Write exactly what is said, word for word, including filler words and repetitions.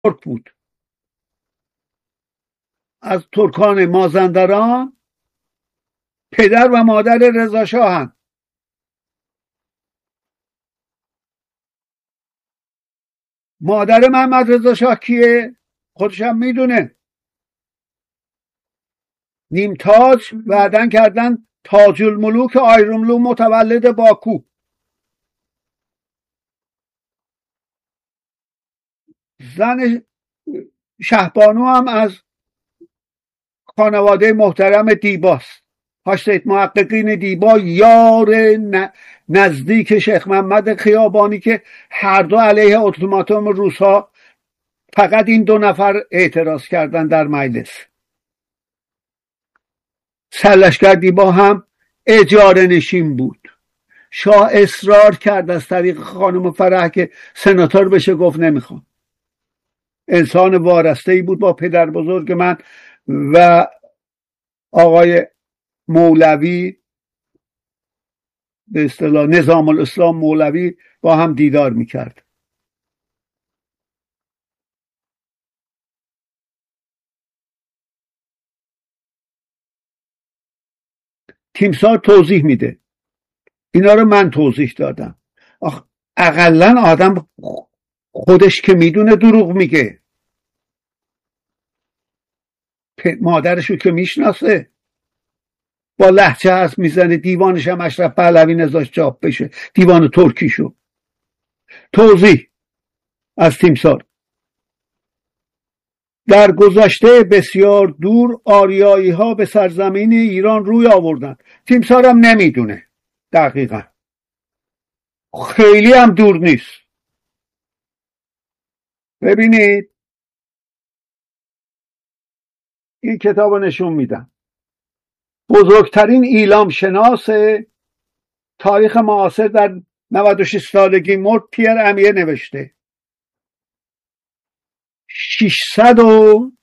ترک بود، از ترکان مازندران، پدر و مادر رضا شاهن. مادر محمد رضا شاه کیه؟ خودشم میدونه، نیم تاج بعدن کردن تاج الملوک آیرملو متولد باکو. زن شهبانو هم از خانواده محترم دیباست. حاج سید محققین دیبا یار نزدیک شیخ محمد خیابانی که هر دو علیه اولتیماتوم روس‌ها فقط این دو نفر اعتراض کردن در مجلس. سرلشکر دیبا هم اجاره نشین بود. شاه اصرار کرد از طریق خانم فرح که سناتور بشه، گفت نمیخوام. انسان وارسته‌ای بود با پدر بزرگ من و آقای مولوی، به اصطلاح نظام الاسلام مولوی، با هم دیدار میکرد. تیمسار توضیح میده، اینا رو من توضیح دادم. آخ اقلن آدم خودش که میدونه دروغ میگه، مادرشو که میشناسه، با لهجه هست میزنه. دیوانش هم اشرف پهلوی نذاشت چاپ بشه، دیوان ترکیشو. توضیح از تیمسار: در گذشته بسیار دور آریایی ها به سرزمین ایران روی آوردن. تیمسار هم نمیدونه دقیقا، خیلی هم دور نیست. ببینید این کتاب نشون میدم. بزرگترین ایلام شناس تاریخ معاصر در نود و شش سالگی مرد، پیر امیه نوشته. ششصد و